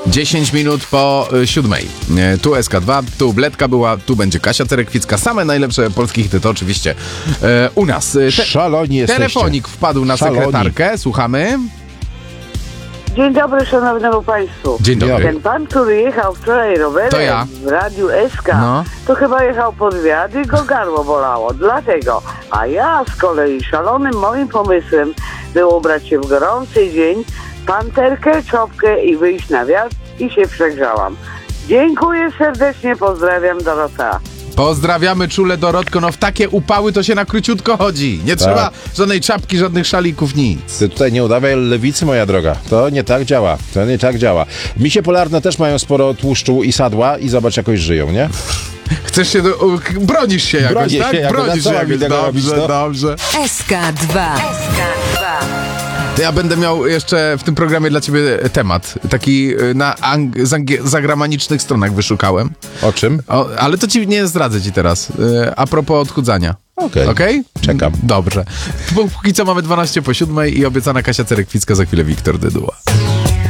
10 minut po 7. Tu SK2, tu Bledka była, tu będzie Kasia Cerekwicka. Same najlepsze polskie hity to oczywiście u nas. Szaloni jesteście. Telefonik wpadł na sekretarkę. Słuchamy. Dzień dobry szanownemu państwu. Dzień dobry. Ten pan, który jechał wczoraj rowerem To ja. w Radiu SK, No. to chyba jechał pod wiatr i go gardło bolało. Dlatego. A ja z kolei szalonym moim pomysłem było ubrać się w gorący dzień, panterkę, czopkę i wyjść na wiatr i się przegrzałam. Dziękuję serdecznie, pozdrawiam, Dorota. Pozdrawiamy czule, Dorotko. No w takie upały to się na króciutko chodzi. Nie trzeba żadnej czapki, żadnych szalików, nic. Ty tutaj nie udawaj lewicy, moja droga. To nie tak działa. To nie tak działa. Misie polarne też mają sporo tłuszczu i sadła i zobacz, jakoś żyją, nie? Chcesz się... bronisz się jakoś, Bronię tak? się jakoś. Bronisz Co się mam jakoś. tego robić, Dobrze, no? dobrze. SK2. To ja będę miał jeszcze w tym programie dla ciebie temat. Taki na zagramanicznych stronach wyszukałem. O czym? Ale to nie zdradzę ci teraz. A propos odchudzania. Okej. Czekam. Dobrze. Póki co mamy 12 po 7 i obiecana Kasia Cerekwicka, za chwilę Wiktor Dyduła.